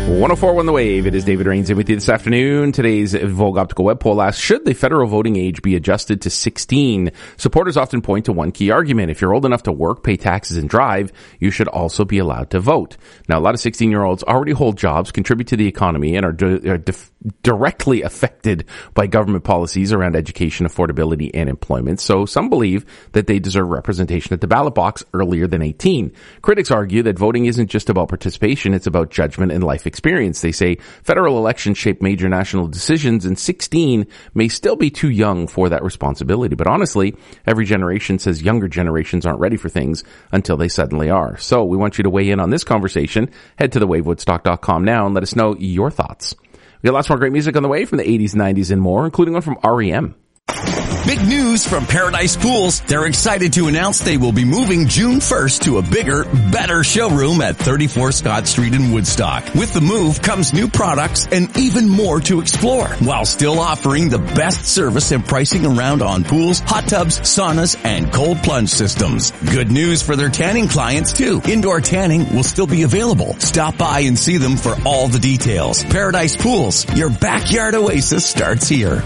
104.1 The Wave. It is David Rains in with you this afternoon. Today's Vogue Optical Web Poll asks, should the federal voting age be adjusted to 16? Supporters often point to one key argument. If you're old enough to work, pay taxes, and drive, you should also be allowed to vote. Now, a lot of 16-year-olds already hold jobs, contribute to the economy, and are directly affected by government policies around education, affordability, and employment. So some believe that they deserve representation at the ballot box earlier than 18. Critics argue that voting isn't just about participation, it's about judgment and life experience. They say federal elections shape major national decisions, and 16 may still be too young for that responsibility. But honestly, every generation says younger generations aren't ready for things until they suddenly are. So we want you to weigh in on this conversation. Head to thewavewoodstock.com now and let us know your thoughts. We got lots more great music on the way from the 80s, 90s, and more, including one from R.E.M. Big news from Paradise Pools. They're excited to announce they will be moving June 1st to a bigger, better showroom at 34 Scott Street in Woodstock. With the move comes new products and even more to explore, while still offering the best service and pricing around on pools, hot tubs, saunas, and cold plunge systems. Good news for their tanning clients too. Indoor tanning will still be available. Stop by and see them for all the details. Paradise Pools, your backyard oasis starts here.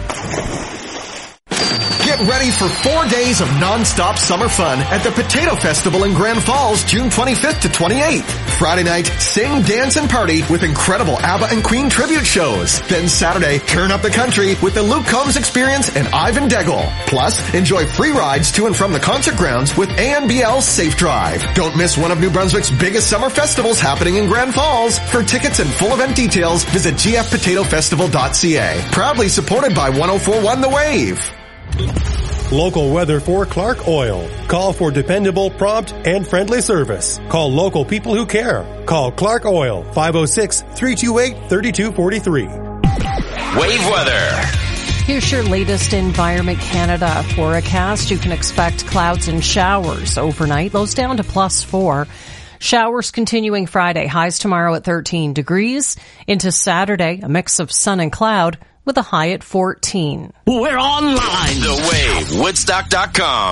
Get ready for 4 days of non-stop summer fun at the Potato Festival in Grand Falls, June 25th to 28th. Friday night, sing, dance, and party with incredible ABBA and Queen tribute shows. Then Saturday, turn up the country with the Luke Combs Experience and Ivan Degel. Plus, enjoy free rides to and from the concert grounds with ANBL Safe Drive. Don't miss one of New Brunswick's biggest summer festivals happening in Grand Falls. For tickets and full event details, visit gfpotatofestival.ca. Proudly supported by 104.1 The Wave. Local weather for Clark Oil. Call for dependable, prompt, and friendly service. Call local people who care. Call Clark Oil, 506-328-3243. Wave weather. Here's your latest Environment Canada forecast. You can expect clouds and showers overnight. Lows down to +4. Showers continuing Friday. Highs tomorrow at 13 degrees. Into Saturday, a mix of sun and cloud with a high at 14. We're online. The Wave, Woodstock.com.